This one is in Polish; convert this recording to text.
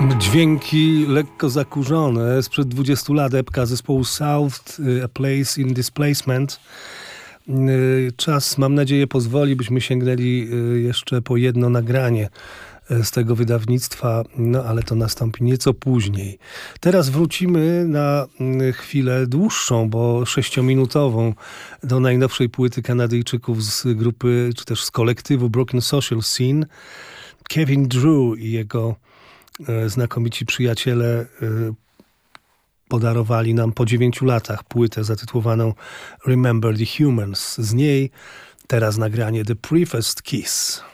Dźwięki lekko zakurzone sprzed 20 lat, epka zespołu South, A Place in Displacement. Czas, mam nadzieję, pozwoli, byśmy sięgnęli jeszcze po jedno nagranie z tego wydawnictwa, no ale to nastąpi nieco później. Teraz wrócimy na chwilę dłuższą, bo 6-minutową, do najnowszej płyty Kanadyjczyków z grupy, czy też z kolektywu Broken Social Scene. Kevin Drew i jego znakomici przyjaciele podarowali nam po 9 latach płytę zatytułowaną Remember the Humans. Z niej teraz nagranie The Briefest Kiss.